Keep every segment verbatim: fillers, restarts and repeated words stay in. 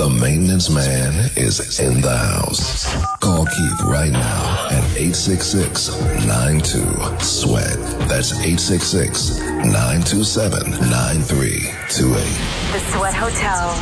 The maintenance man is in the house. Call Keith right now at eight six six, nine two, sweat. That's eight six six, nine two seven, nine three two eight. The Sweat Hotel.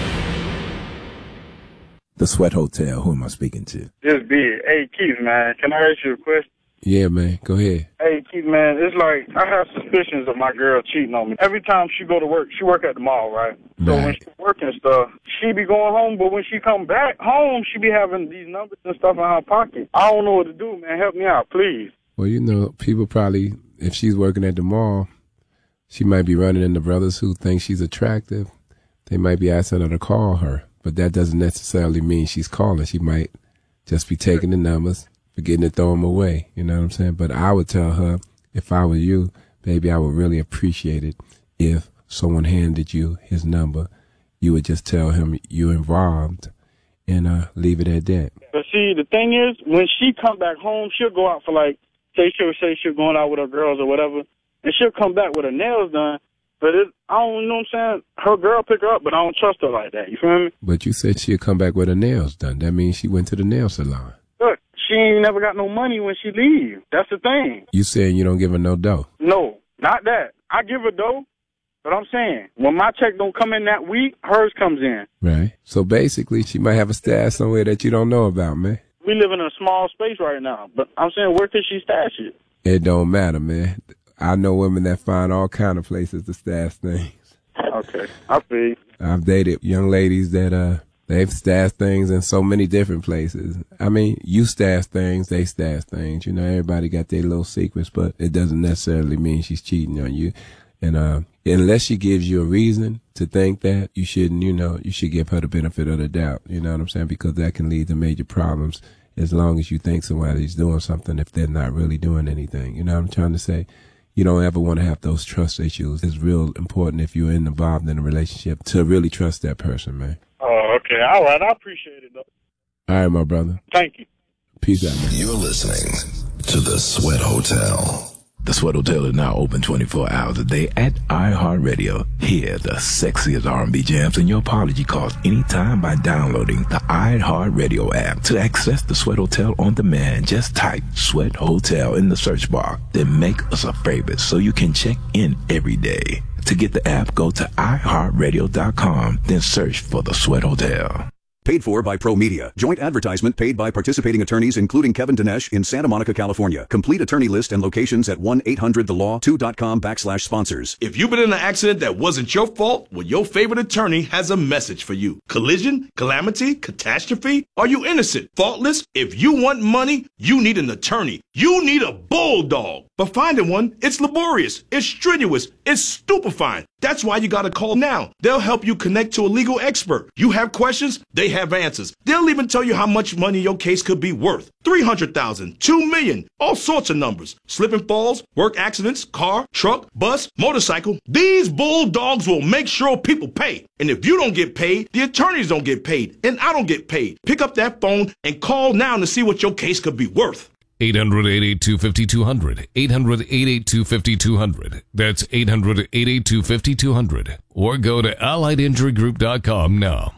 The Sweat Hotel. Who am I speaking to? This big. Hey, Keith, man, can I ask you a question? Yeah, man. Go ahead. Hey, Keith, man, it's like I have suspicions of my girl cheating on me. Every time she go to work, she work at the mall, right? So Right. when she working stuff, she be going home, but when she come back home, she be having these numbers and stuff in her pocket. I don't know what to do, man. Help me out, please. Well, you know, people probably, if she's working at the mall, she might be running into brothers who think she's attractive. They might be asking her to call her, but that doesn't necessarily mean she's calling. She might just be taking the numbers, forgetting to throw them away. You know what I'm saying? But I would tell her, if I were you, baby, I would really appreciate it if someone handed you his number. You would just tell him you're involved and uh, leave it at that. But see, the thing is, when she come back home, she'll go out for like, say she'll say she's going out with her girls or whatever, and she'll come back with her nails done. But it, I don't you know what I'm saying. Her girl pick her up, but I don't trust her like that. You feel me? But you said she'll come back with her nails done. That means she went to the nail salon. Look, she ain't never got no money when she leave. That's the thing. You saying you don't give her no dough? No, not that. I give her dough, but I'm saying when my check don't come in that week, hers comes in. Right. So basically, she might have a stash somewhere that you don't know about, man. We live in a small space right now, but I'm saying where could she stash it? It don't matter, man. I know women that find all kind of places to stash things. Okay, I see. I've dated young ladies that uh they've stashed things in so many different places. I mean, you stash things, they stash things. You know, everybody got their little secrets, but it doesn't necessarily mean she's cheating on you. And uh unless she gives you a reason to think that, you shouldn't, you know, you should give her the benefit of the doubt. You know what I'm saying? Because that can lead to major problems as long as you think somebody's doing something if they're not really doing anything. You know what I'm trying to say? You don't ever want to have those trust issues. It's real important if you're involved in a relationship to really trust that person, man. Oh, okay. All right. I appreciate it, though. All right, my brother. Thank you. Peace out, man. You're listening to The Sweat Hotel. The Sweat Hotel is now open twenty-four hours a day at iHeartRadio. Hear the sexiest R and B jams in your apology calls anytime by downloading the iHeartRadio app. To access the Sweat Hotel on demand, just type Sweat Hotel in the search bar. Then make us a favorite so you can check in every day. To get the app, go to i heart radio dot com, then search for the Sweat Hotel. Paid for by Pro Media. Joint advertisement paid by participating attorneys, including Kevin Dinesh in Santa Monica, California. Complete attorney list and locations at one eight hundred the law two dot com backslash sponsors. If you've been in an accident that wasn't your fault, well, your favorite attorney has a message for you. Collision, calamity, catastrophe? Are you innocent, faultless? If you want money, you need an attorney. You need a bulldog. But finding one, it's laborious, it's strenuous, it's stupefying. That's why you gotta call now. They'll help you connect to a legal expert. You have questions, they have answers. They'll even tell you how much money your case could be worth. three hundred thousand dollars, two million dollars, all sorts of numbers. Slip and falls, work accidents, car, truck, bus, motorcycle. These bulldogs will make sure people pay. And if you don't get paid, the attorneys don't get paid, and I don't get paid. Pick up that phone and call now to see what your case could be worth. eight hundred, eight eight two, five two zero zero. eight hundred, eight eight two, five two zero zero. That's eight hundred, eight eight two, five two zero zero. Or go to allied injury group dot com now.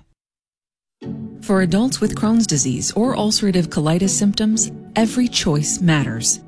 For adults with Crohn's disease or ulcerative colitis symptoms, every choice matters.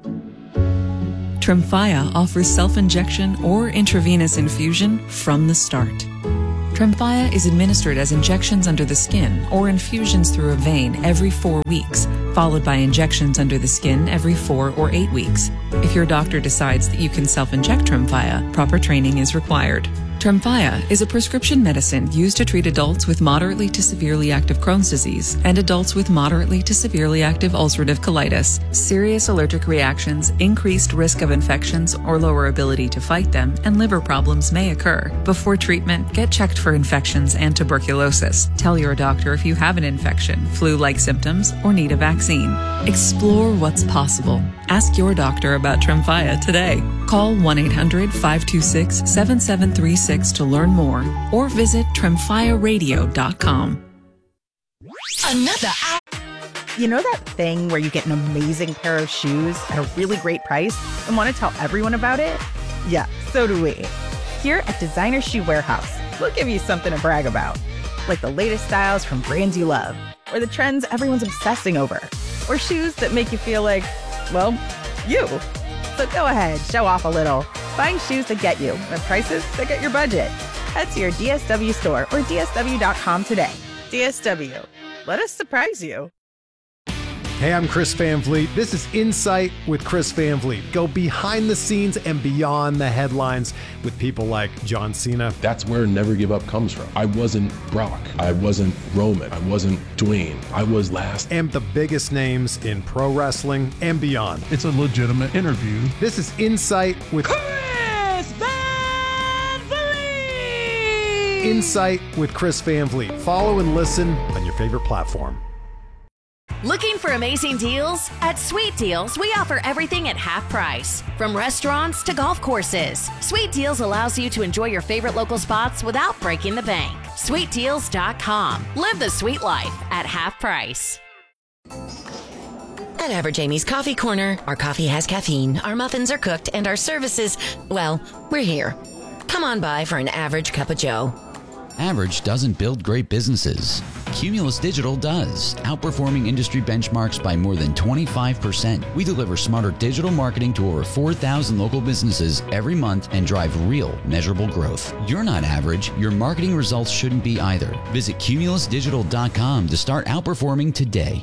Tremfya offers self-injection or intravenous infusion from the start. Tremfya is administered as injections under the skin or infusions through a vein every four weeks, followed by injections under the skin every four or eight weeks. If your doctor decides that you can self-inject Tremfya, proper training is required. Tremfya is a prescription medicine used to treat adults with moderately to severely active Crohn's disease and adults with moderately to severely active ulcerative colitis. Serious allergic reactions, increased risk of infections or lower ability to fight them, and liver problems may occur. Before treatment, get checked for infections and tuberculosis. Tell your doctor if you have an infection, flu-like symptoms, or need a vaccine. Explore what's possible. Ask your doctor about Tremfya today. Call one eight hundred, five two six, seven seven three six to learn more or visit tremfya radio dot com. Another hour. You know that thing where you get an amazing pair of shoes at a really great price and want to tell everyone about it? Yeah, so do we. Here at Designer Shoe Warehouse, we'll give you something to brag about. like the latest styles from brands you love, or the trends everyone's obsessing over, or shoes that make you feel like, well, you. So go ahead, show off a little. Find shoes that get you at prices that get your budget. Head to your D S W store or D S W dot com today. D S W. Let us surprise you. Hey, I'm Chris Van Vliet. This is Insight with Chris Van Vliet. Go behind the scenes and beyond the headlines with people like John Cena. That's where Never Give Up comes from. I wasn't Brock. I wasn't Roman. I wasn't Dwayne. I was last. And the biggest names in pro wrestling and beyond. It's a legitimate interview. This is Insight with Chris Van Vliet. Insight with Chris Van Vliet. Follow and listen on your favorite platform. Looking for amazing deals? At Sweet Deals, we offer everything at half price. From restaurants to golf courses, Sweet Deals allows you to enjoy your favorite local spots without breaking the bank. sweet deals dot com. Live the sweet life at half price. At Average Amy's Coffee Corner, our coffee has caffeine, our muffins are cooked, and our services, well, we're here. Come on by for an average cup of joe. Average doesn't build great businesses. Cumulus Digital does, outperforming industry benchmarks by more than twenty-five percent. We deliver smarter digital marketing to over four thousand local businesses every month and drive real, measurable growth. You're not average. Your marketing results shouldn't be either. Visit cumulus digital dot com to start outperforming today.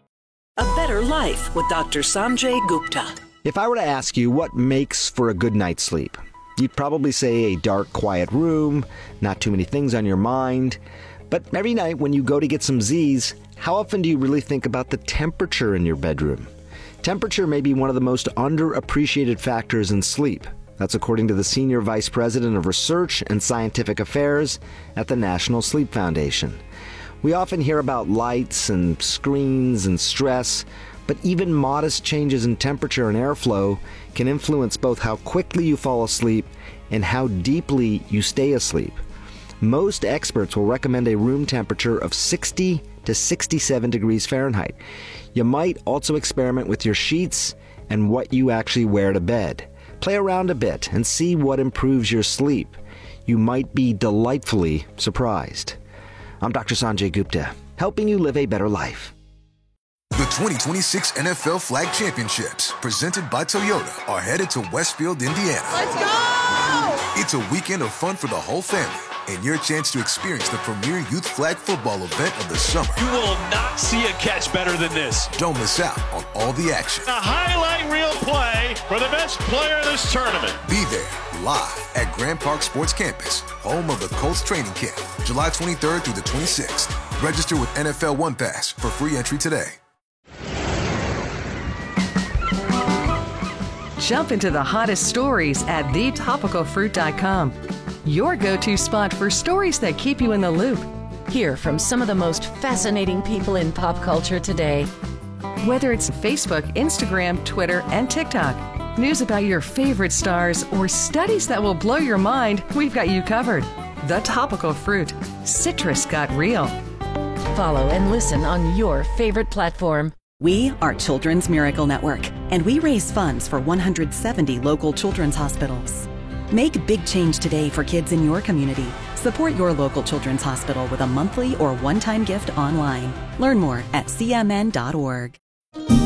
A Better Life with Doctor Sanjay Gupta. If I were to ask you what makes for a good night's sleep, you'd probably say a dark, quiet room, not too many things on your mind. But every night when you go to get some Z's, how often do you really think about the temperature in your bedroom? Temperature may be one of the most underappreciated factors in sleep. That's according to the Senior Vice President of Research and Scientific Affairs at the National Sleep Foundation. We often hear about lights and screens and stress, but even modest changes in temperature and airflow can influence both how quickly you fall asleep and how deeply you stay asleep. Most experts will recommend a room temperature of sixty to sixty-seven degrees Fahrenheit. You might also experiment with your sheets and what you actually wear to bed. Play around a bit and see what improves your sleep. You might be delightfully surprised. I'm Doctor Sanjay Gupta, helping you live a better life. The twenty twenty-six N F L Flag Championships, presented by Toyota, are headed to Westfield, Indiana. Let's go! It's a weekend of fun for the whole family, and your chance to experience the premier youth flag football event of the summer. You will not see a catch better than this. Don't miss out on all the action. A highlight reel play for the best player in this tournament. Be there, live at Grand Park Sports Campus, home of the Colts training camp, July twenty-third through the twenty-sixth. Register with N F L One Pass for free entry today. Jump into the hottest stories at the topical fruit dot com. Your go-to spot for stories that keep you in the loop. Hear from some of the most fascinating people in pop culture today. Whether it's Facebook, Instagram, Twitter, and TikTok, news about your favorite stars, or studies that will blow your mind, we've got you covered. The Topical Fruit. Citrus got real. Follow and listen on your favorite platform. We are Children's Miracle Network, and we raise funds for one hundred seventy local children's hospitals. Make a big change today for kids in your community. Support your local children's hospital with a monthly or one-time gift online. Learn more at c m n dot org.